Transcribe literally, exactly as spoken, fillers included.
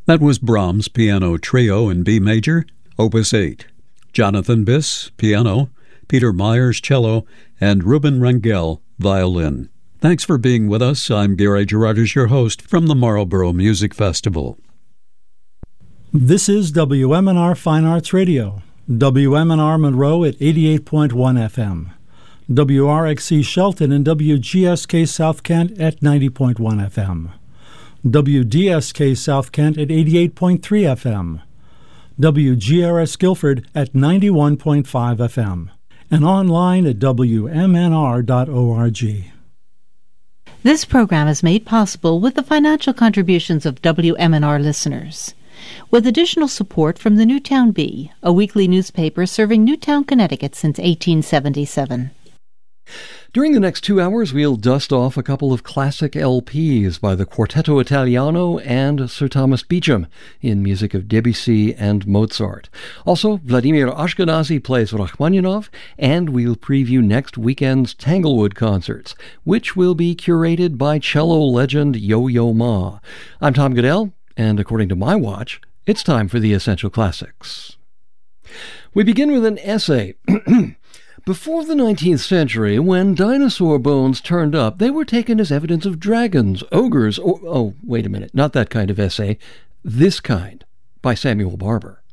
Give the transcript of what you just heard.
That was Brahms' Piano Trio in B major, Opus eight. Jonathan Biss, piano, Peter Myers, cello, and Ruben Rangel, violin. Thanks for being with us. I'm Gary Gerardus, your host from the Marlborough Music Festival. This is W M N R Fine Arts Radio, W M N R Monroe at eighty-eight point one F M, W R X C Shelton and W G S K South Kent at ninety point one F M, W D S K South Kent at eighty-eight point three F M, W G R S Guilford at ninety-one point five F M, and online at W M N R dot org. This program is made possible with the financial contributions of W M N R listeners, with additional support from the Newtown Bee, a weekly newspaper serving Newtown, Connecticut since eighteen seventy-seven. During the next two hours, we'll dust off a couple of classic L Ps by the Quartetto Italiano and Sir Thomas Beecham in music of Debussy and Mozart. Also, Vladimir Ashkenazy plays Rachmaninoff, and we'll preview next weekend's Tanglewood concerts, which will be curated by cello legend Yo-Yo Ma. I'm Tom Goodell, and according to my watch, it's time for the Essential Classics. We begin with an essay. Before the nineteenth century, when dinosaur bones turned up, they were taken as evidence of dragons, ogres, or... Oh, wait a minute, not that kind of essay. This kind, by Samuel Barber.